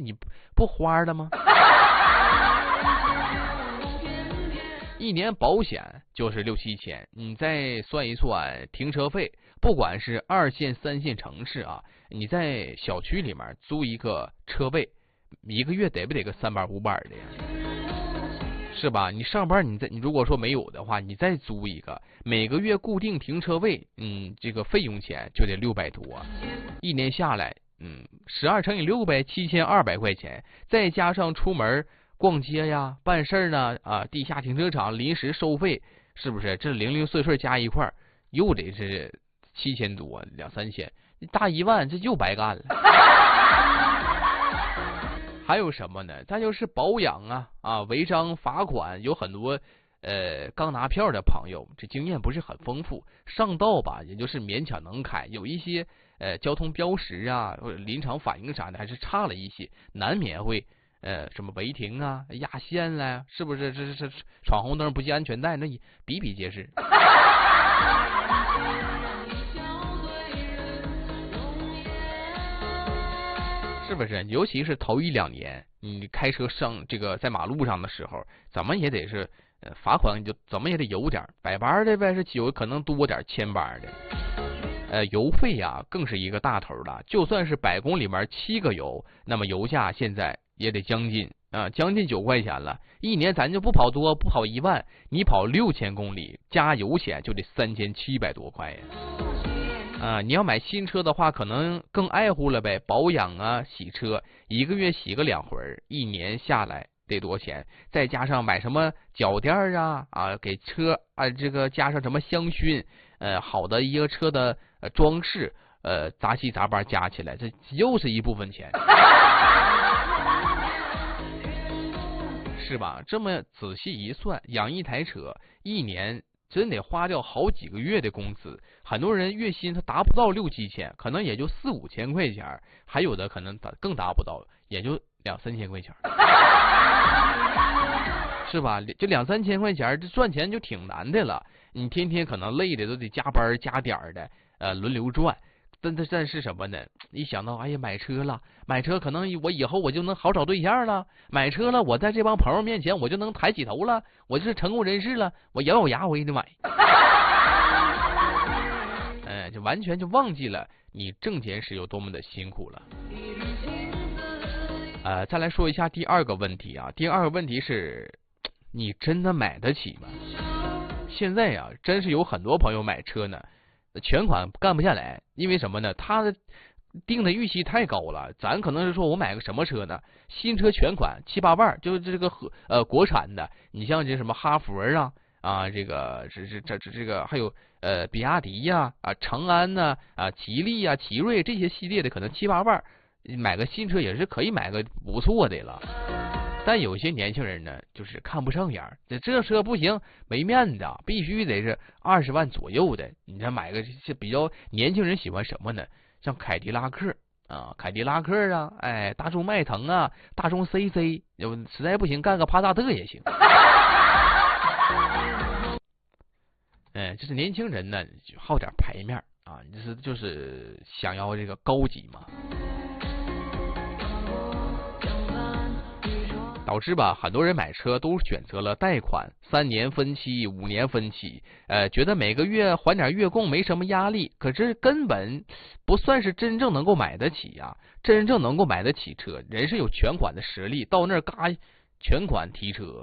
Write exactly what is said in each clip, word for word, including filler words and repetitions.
你不花了吗？一年保险就是六七千，你再算一算停车费，不管是二线、三线城市啊，你在小区里面租一个车位，一个月得不得个三百五百的呀？是吧？你上班你再你如果说没有的话，你再租一个，每个月固定停车位，嗯，这个费用钱就得六百多，一年下来，嗯，十二乘以六呗，七千二百块钱，再加上出门逛街呀、办事儿呢，啊，地下停车场临时收费，是不是？这零零碎碎加一块儿，又得是七千多，两三千，大一万，这又白干了。还有什么呢？再就是保养啊啊，违章罚款，有很多呃刚拿票的朋友，这经验不是很丰富，上道吧，也就是勉强能开，有一些呃交通标识啊或者临场反应啥的，还是差了一些，难免会呃什么违停啊、压线了，是不是？这这闯红灯不系安全带，那比比皆是。是不是？尤其是头一两年，你开车上这个在马路上的时候，怎么也得是呃罚款，你就怎么也得有点百八的呗，是有可能多点千八的。呃，油费呀、啊，更是一个大头了。就算是百公里面七个油，那么油价现在也得将近啊、呃，将近九块钱了。一年咱就不跑多，不跑一万，你跑六千公里，加油钱就得三千七百多块呀。啊，你要买新车的话，可能更爱护了呗，保养啊，洗车，一个月洗个两回，一年下来得多钱？再加上买什么脚垫啊，啊，给车啊这个加上什么香薰，呃，好的一个车的呃装饰，呃，杂七杂八加起来，这又是一部分钱，是吧？这么仔细一算，养一台车一年真得花掉好几个月的工资，很多人月薪他达不到六七千，可能也就四五千块钱，还有的可能达更达不到，也就两三千块钱，是吧？就两三千块钱，这赚钱就挺难的了。你天天可能累的都得加班加点的，呃，轮流赚。但但但是什么呢？一想到哎呀买车了，买车可能我以后我就能好找对象了，买车了，我在这帮朋友面前我就能抬起头了，我就是成功人士了，我咬咬牙我也得买。哎，就完全就忘记了你挣钱时有多么的辛苦了。呃，再来说一下第二个问题啊，第二个问题是，你真的买得起吗？现在呀、啊，真是有很多朋友买车呢，全款干不下来，因为什么呢？他的定的预期太高了。咱可能是说我买个什么车呢？新车全款七八万，就是这个呃国产的，你像这什么哈弗啊啊，这个这这这这这个还有呃比亚迪呀 啊, 啊长安呐 啊, 啊吉利呀、啊、奇瑞这些系列的，可能七八万买个新车也是可以买个不错的了。但有些年轻人呢，就是看不上眼，这这车不行，没面子，必须得是二十万左右的。你这买个这比较年轻人喜欢什么呢？像凯迪拉克啊，凯迪拉克啊，哎，大众迈腾啊，大众 C C， 实在不行干个帕萨特也行。哎，这是年轻人呢，好点牌面啊，就是就是想要这个高级嘛。导致吧，很多人买车都选择了贷款，三年分期、五年分期，呃，觉得每个月还点月供没什么压力，可是根本不算是真正能够买得起呀、啊。真正能够买得起车，人是有全款的实力，到那儿嘎全款提车。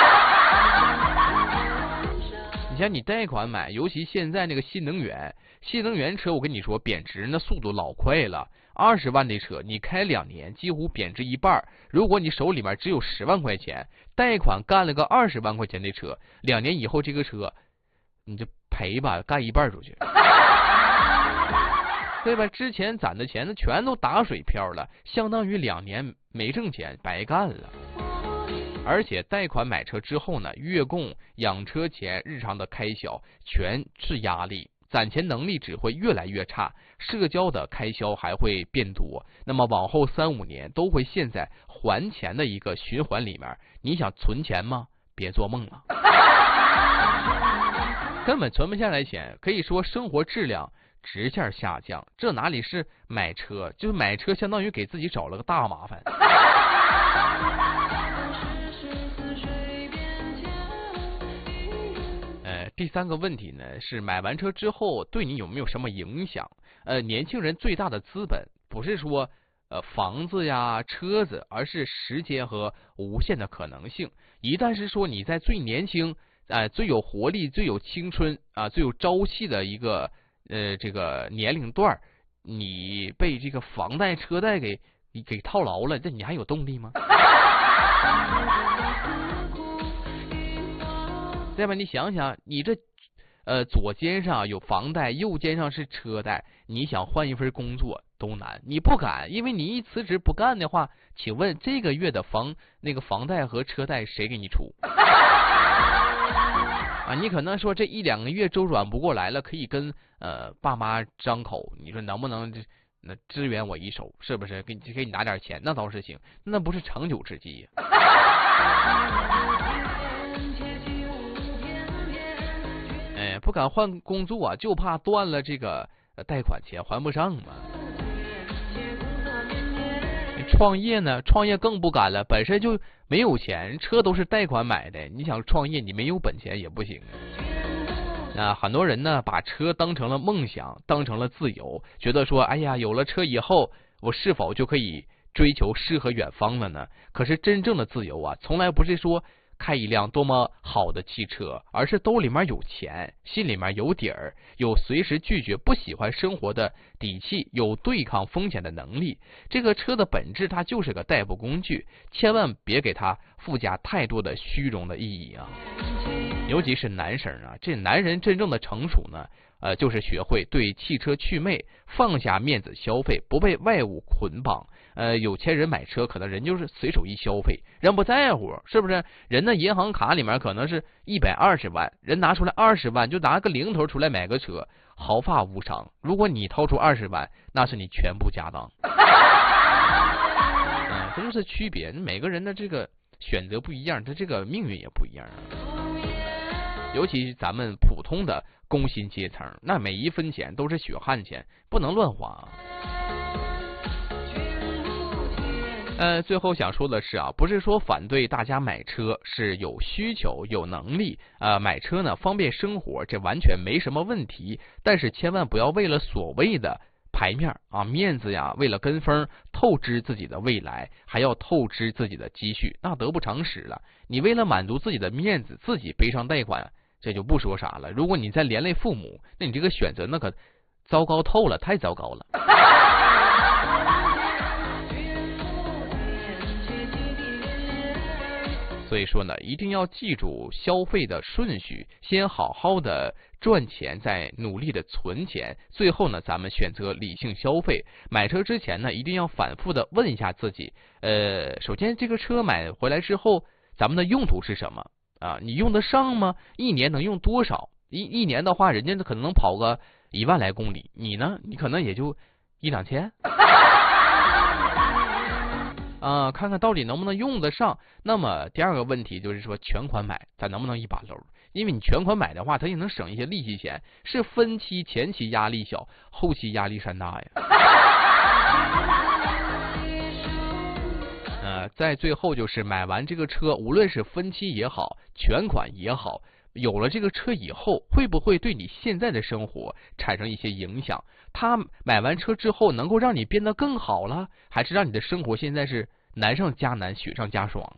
你像你贷款买，尤其现在那个新能源，新能源车，我跟你说贬值那速度老快了。二十万的车，你开两年几乎贬值一半。如果你手里面只有十万块钱，贷款干了个二十万块钱的车，两年以后这个车你就赔吧，干一半出去，对吧？之前攒的钱全都打水漂了，相当于两年没挣钱，白干了。而且贷款买车之后呢，月供、养车钱、日常的开销全是压力，攒钱能力只会越来越差，社交的开销还会变多。那么往后三五年都会陷在还钱的一个循环里面。你想存钱吗？别做梦了，根本存不下来钱，可以说生活质量直线下降。这哪里是买车，就是买车相当于给自己找了个大麻烦。 第三个问题呢是买完车之后对你有没有什么影响？呃，年轻人最大的资本不是说呃房子呀、车子，而是时间和无限的可能性。一旦是说你在最年轻、呃最有活力、最有青春啊、最有朝气的一个呃这个年龄段，你被这个房贷、车贷给给套牢了，这你还有动力吗？对吧？你想想，你这呃左肩上有房贷，右肩上是车贷，你想换一份工作都难，你不敢，因为你一辞职不干的话，请问这个月的房那个房贷和车贷谁给你出？啊，你可能说这一两个月周转不过来了，可以跟呃爸妈张口，你说能不能这那支援我一手，是不是？给你给你拿点钱，那倒是行，那不是长久之计。哎，不敢换工作啊，就怕断了这个贷款钱还不上嘛。创业呢，创业更不敢了，本身就没有钱，车都是贷款买的，你想创业，你没有本钱也不行。啊，很多人呢把车当成了梦想，当成了自由，觉得说，哎呀，有了车以后，我是否就可以追求诗和远方了呢？可是真正的自由啊，从来不是说开一辆多么好的汽车，而是兜里面有钱，心里面有底儿，有随时拒绝不喜欢生活的底气，有对抗风险的能力。这个车的本质它就是个代步工具，千万别给它附加太多的虚荣的意义啊。尤其是男生啊，这男人真正的成熟呢，呃，就是学会对汽车祛魅，放下面子消费，不被外物捆绑。呃，有钱人买车可能人就是随手一消费，人不在乎，是不是？人的银行卡里面可能是一百二十万，人拿出来二十万，就拿个零头出来买个车，毫发无伤。如果你掏出二十万，那是你全部家当。嗯，这就是区别，每个人的这个选择不一样，他这个命运也不一样。尤其咱们普通的工薪阶层，那每一分钱都是血汗钱，不能乱花。呃，最后想说的是啊，不是说反对大家买车，是有需求、有能力，呃，买车呢方便生活，这完全没什么问题。但是千万不要为了所谓的牌面啊、面子呀，为了跟风透支自己的未来，还要透支自己的积蓄，那得不偿失了。你为了满足自己的面子，自己背上贷款，这就不说啥了。如果你再连累父母，那你这个选择那可糟糕透了，太糟糕了。所以说呢，一定要记住消费的顺序，先好好的赚钱，再努力的存钱，最后呢，咱们选择理性消费。买车之前呢，一定要反复的问一下自己，呃，首先这个车买回来之后，咱们的用途是什么啊？你用得上吗？一年能用多少？一一年的话，人家可能能跑个一万来公里，你呢？你可能也就一两千。啊、呃，看看到底能不能用得上。那么第二个问题就是说，全款买咱能不能一把搂？因为你全款买的话，它也能省一些利息钱。是分期前期压力小，后期压力山大呀。呃，在最后就是买完这个车，无论是分期也好，全款也好，有了这个车以后，会不会对你现在的生活产生一些影响？它买完车之后，能够让你变得更好了，还是让你的生活现在是难上加难，雪上加霜？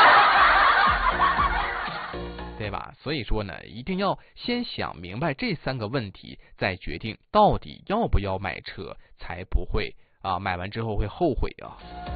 对吧？所以说呢，一定要先想明白这三个问题，再决定到底要不要买车，才不会啊买完之后会后悔啊。